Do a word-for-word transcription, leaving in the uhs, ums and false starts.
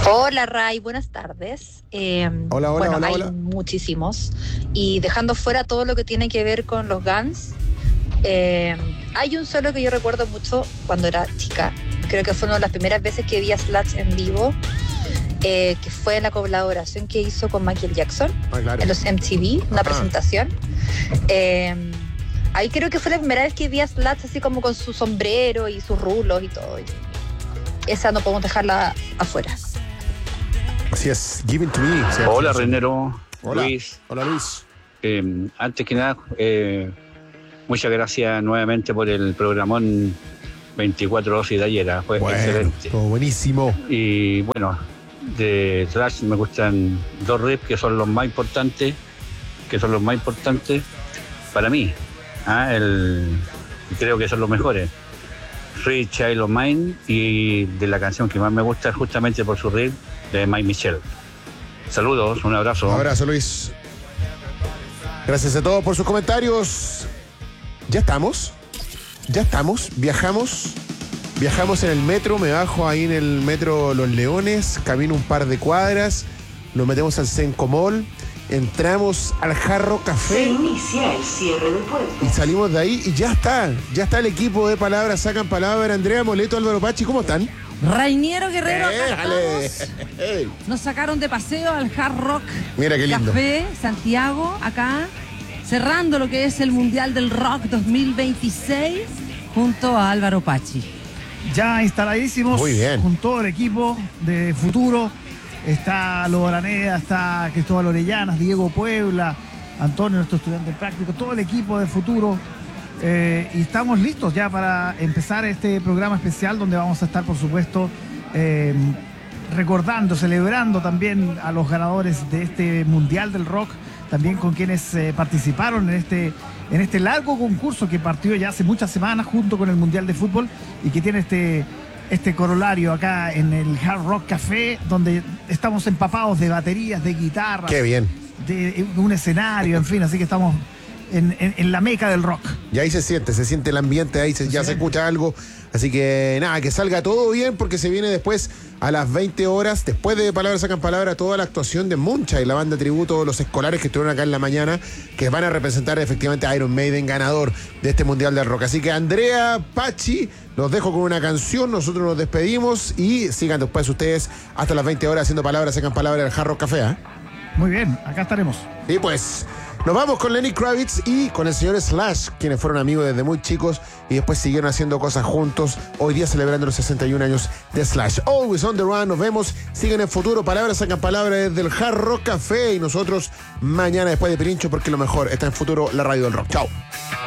Hola Ray, buenas tardes. Eh, hola, hola, bueno, hola, hay hola. muchísimos. Y dejando fuera todo lo que tiene que ver con los Guns, eh, hay un solo que yo recuerdo mucho cuando era chica. Creo que fue una de las primeras veces que vi a Slash en vivo, eh, que fue en la colaboración que hizo con Michael Jackson Ah, claro. en los M T V, una Ajá. presentación. Eh, ahí creo que fue la primera vez que vi a Slash así como con su sombrero y sus rulos y todo. Y esa no podemos dejarla afuera. Así es, Give It To Me. Sí, Hola sí. Renero, Hola. Luis. Hola Luis. Eh, antes que nada, eh, muchas gracias nuevamente por el programón veinticuatro dosis de ayer, fue Bueno, excelente. todo buenísimo. Y bueno, de Slash me gustan dos riffs que son los más importantes, que son los más importantes para mí. ¿ah? El, creo que son los mejores. Free Child of Mine, y de la canción que más me gusta justamente por su riff, de Mike Michel. Saludos, un abrazo. Un abrazo, Luis. Gracias a todos por sus comentarios. Ya estamos. Ya estamos. Viajamos. Viajamos en el metro. Me bajo ahí en el metro Los Leones. Camino un par de cuadras. Nos metemos al Sencomol. Entramos al Jarro Café. Se inicia el cierre del puerto. Y salimos de ahí y ya está. Ya está el equipo de Palabras Sacan Palabra. Andrea Moleto, Álvaro Pachi, ¿cómo están? Rainiero Guerrero, acá ¡Éjale! estamos. ¡Ey! Nos sacaron de paseo al Hard Rock Mira qué lindo. Café Santiago, acá, cerrando lo que es el Mundial del Rock dos mil veintiséis junto a Álvaro Pachi. Ya instaladísimos. Muy bien. Con todo el equipo de Futuro. Está Lobo Araneda, está Cristóbal Orellanas, Diego Puebla, Antonio, nuestro estudiante práctico, todo el equipo de Futuro. Eh, y estamos listos ya para empezar este programa especial donde vamos a estar, por supuesto, eh, recordando, celebrando también a los ganadores de este Mundial del Rock, también con quienes eh, participaron en este, en este largo concurso que partió ya hace muchas semanas junto con el Mundial de Fútbol y que tiene este, este corolario acá en el Hard Rock Café, donde estamos empapados de baterías, de guitarras, Qué bien. de un escenario, en fin, así que estamos en, en, en la meca del rock. Y ahí se siente, se siente el ambiente, ahí se, ya se escucha algo. Así que nada, que salga todo bien porque se viene después a las veinte horas, después de Palabras Sacan Palabra, toda la actuación de Muncha y la banda tributo, los escolares que estuvieron acá en la mañana, que van a representar efectivamente a Iron Maiden, ganador de este Mundial del Rock. Así que Andrea, Pachi, los dejo con una canción, nosotros nos despedimos y sigan después ustedes hasta las veinte horas haciendo Palabras Sacan Palabra del Hard Rock Café. ¿eh? Muy bien, acá estaremos. Y pues nos vamos con Lenny Kravitz y con el señor Slash, quienes fueron amigos desde muy chicos y después siguieron haciendo cosas juntos, hoy día celebrando los sesenta y un años de Slash. Always on the run, nos vemos, siguen en Futuro, Palabras Sacan Palabra desde el Hard Rock Café y nosotros mañana después de Pirincho porque lo mejor está en Futuro, la radio del rock. Chao.